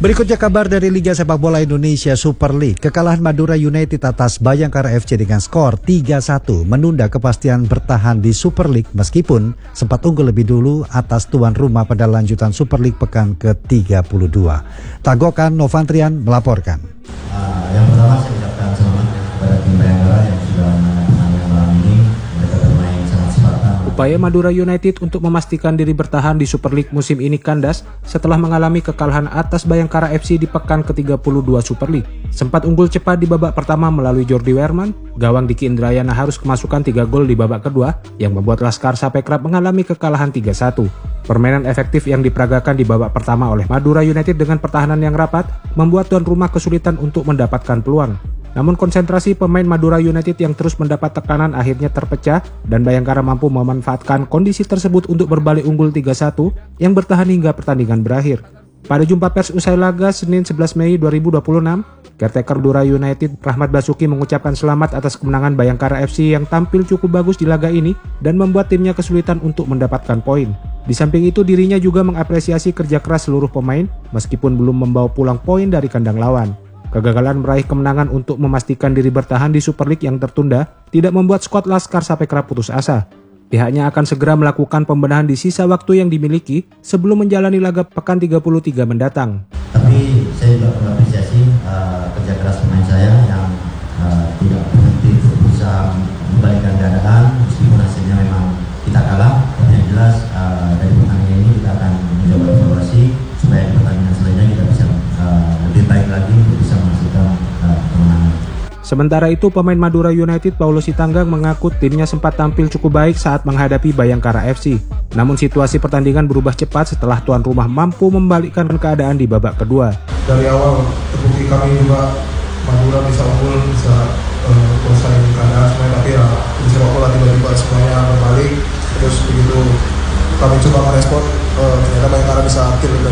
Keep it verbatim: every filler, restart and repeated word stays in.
Berikutnya kabar dari Liga Sepak Bola Indonesia Super League. Kekalahan Madura United atas Bayangkara F C dengan skor tiga satu menunda kepastian bertahan di Super League meskipun sempat unggul lebih dulu atas tuan rumah pada lanjutan Super League pekan ke tiga puluh dua. Tagokan Novantrian melaporkan. Uh, yang pertama saya ucapkan selamat kepada tim Bayangkara yang sudah menang malam ini. Mereka bermain sangat Spartan. Upaya Madura United untuk memastikan diri bertahan di Super League musim ini kandas setelah mengalami kekalahan atas Bayangkara F C di pekan ke tiga puluh dua Super League. Sempat unggul cepat di babak pertama melalui Jordi Werman, gawang Diki Indrayana harus kemasukan tiga gol di babak kedua yang membuat Laskar Sapekrab mengalami kekalahan tiga satu. Permainan efektif yang diperagakan di babak pertama oleh Madura United dengan pertahanan yang rapat membuat tuan rumah kesulitan untuk mendapatkan peluang. Namun konsentrasi pemain Madura United yang terus mendapat tekanan akhirnya terpecah dan Bayangkara mampu memanfaatkan kondisi tersebut untuk berbalik unggul tiga satu yang bertahan hingga pertandingan berakhir. Pada jumpa pers usai laga Senin sebelas Mei dua ribu dua puluh enam, caretaker Madura United Rahmat Basuki mengucapkan selamat atas kemenangan Bayangkara F C yang tampil cukup bagus di laga ini dan membuat timnya kesulitan untuk mendapatkan poin. Di samping itu dirinya juga mengapresiasi kerja keras seluruh pemain meskipun belum membawa pulang poin dari kandang lawan. Kegagalan meraih kemenangan untuk memastikan diri bertahan di Super League yang tertunda tidak membuat skuad Laskar Sapekrab putus asa. Pihaknya akan segera melakukan pembenahan di sisa waktu yang dimiliki sebelum menjalani laga pekan tiga puluh tiga mendatang. Tapi saya juga mengapresiasi uh, kerja keras pemain saya yang uh, tidak berhenti untuk berusaha membalikkan keadaan meskipun hasilnya memang kita kalah. Tapi yang jelas uh, dari pertandingan ini kita akan mencoba evaluasi supaya di pertandingan selanjutnya kita bisa uh, lebih baik lagi untuk bisa menghasilkan uh, kemenangan. Sementara itu, pemain Madura United Paulus Sitanggang mengaku timnya sempat tampil cukup baik saat menghadapi Bayangkara F C. Namun situasi pertandingan berubah cepat setelah tuan rumah mampu membalikkan keadaan di babak kedua. Dari awal terbukti kami juga Madura bisa unggul, bisa kuasai uh, keadaan semuanya, tapi ya di sepak bola tiba-tiba semuanya berbalik. Terus begitu kami coba merespon, uh, ternyata Bayangkara bisa kill.